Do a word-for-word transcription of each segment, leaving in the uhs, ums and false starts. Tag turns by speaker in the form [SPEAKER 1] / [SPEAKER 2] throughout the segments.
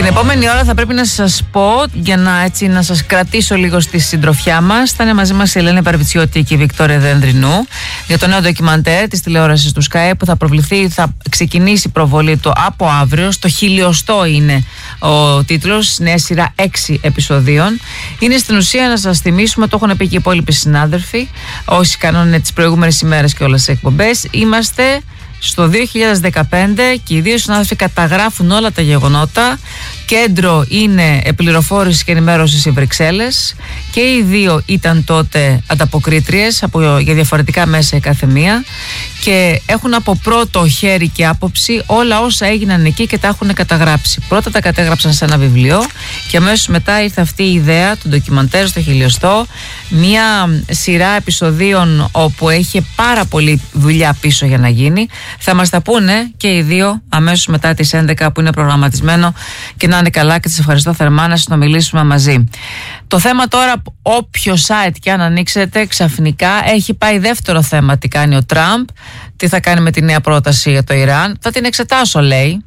[SPEAKER 1] Την επόμενη ώρα θα πρέπει να σας πω, για να, έτσι, να σας κρατήσω λίγο στη συντροφιά μας, θα είναι μαζί μας η Ελένη Παρβιτσιώτη και η Βικτόρια Δένδρινού για το νέο ντοκιμαντέρ της τηλεόρασης του Sky που θα προβληθεί, θα ξεκινήσει η προβολή του από αύριο. Στο χιλιοστό είναι ο τίτλος, νέα σειρά έξι επεισοδίων. Είναι στην ουσία, να σας θυμίσουμε, το έχουν πει και οι υπόλοιποι συνάδελφοι, όσοι κάνουν τις προηγούμενες ημέρες και όλες τις εκπομπές. Είμαστε στο δύο χιλιάδες δεκαπέντε και οι δύο συνάδελφοι καταγράφουν όλα τα γεγονότα. Κέντρο είναι πληροφόρηση και ενημέρωση οι Βρυξέλλες και οι δύο ήταν τότε ανταποκρίτριες από, για διαφορετικά μέσα η κάθε μία και έχουν από πρώτο χέρι και άποψη όλα όσα έγιναν εκεί και τα έχουν καταγράψει. Πρώτα τα κατέγραψαν σε ένα βιβλίο και αμέσως μετά ήρθε αυτή η ιδέα του ντοκιμαντέρ στο χιλιοστό, μια σειρά επεισοδίων όπου έχει πάρα πολύ δουλειά πίσω για να γίνει. Θα μας τα πούνε και οι δύο αμέσως μετά τις έντεκα που είναι προγραμματισμένο, και να είναι καλά και τις ευχαριστώ θερμά να συνομιλήσουμε μαζί. Το θέμα τώρα, όποιο site και αν ανοίξετε, ξαφνικά έχει πάει δεύτερο θέμα, τι κάνει ο Τραμπ, τι θα κάνει με τη νέα πρόταση για το Ιράν. Θα την εξετάσω, λέει.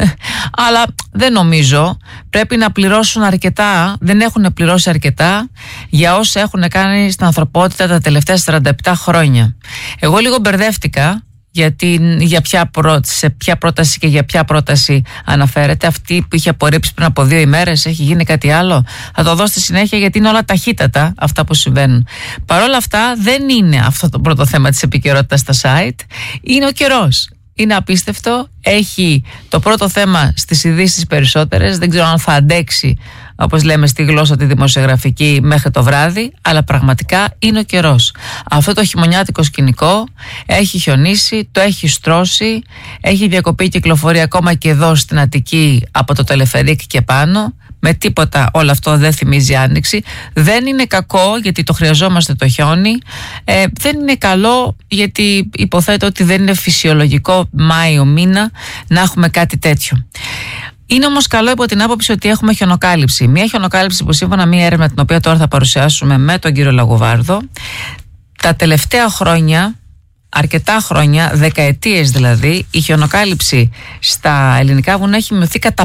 [SPEAKER 1] Αλλά δεν νομίζω. Πρέπει να πληρώσουν αρκετά. Δεν έχουν πληρώσει αρκετά για όσα έχουν κάνει στην ανθρωπότητα τα τελευταία σαράντα επτά χρόνια. Εγώ λίγο μπερδεύτηκα, γιατί για ποια πρό... σε ποια πρόταση και για ποια πρόταση αναφέρεται. Αυτή που είχε απορρίψει πριν από δύο ημέρες, έχει γίνει κάτι άλλο. Θα το δω στη συνέχεια, γιατί είναι όλα ταχύτατα αυτά που συμβαίνουν. Παρ' όλα αυτά, δεν είναι αυτό το πρώτο θέμα της επικαιρότητας στα site. Είναι ο καιρός. Είναι απίστευτο. Έχει το πρώτο θέμα στις ειδήσεις περισσότερες. Δεν ξέρω αν θα αντέξει, όπως λέμε στη γλώσσα τη δημοσιογραφική, μέχρι το βράδυ, αλλά πραγματικά είναι ο καιρός. Αυτό το χειμωνιάτικο σκηνικό έχει χιονίσει, το έχει στρώσει, έχει διακοπεί κυκλοφορία ακόμα και εδώ στην Αττική από το τελεφερίκ και πάνω. Με τίποτα όλο αυτό δεν θυμίζει άνοιξη. Δεν είναι κακό, γιατί το χρειαζόμαστε το χιόνι. Ε, δεν είναι καλό, γιατί υποθέτω ότι δεν είναι φυσιολογικό Μάιο μήνα να έχουμε κάτι τέτοιο. Είναι όμως καλό υπό την άποψη ότι έχουμε χιονοκάλυψη. Μια χιονοκάλυψη που, σύμφωνα μια έρευνα την οποία τώρα θα παρουσιάσουμε με τον κύριο Λαγοβάρδο, τα τελευταία χρόνια, αρκετά χρόνια, δεκαετίες δηλαδή, η χιονοκάλυψη στα ελληνικά βουνά έχει μειωθεί κατά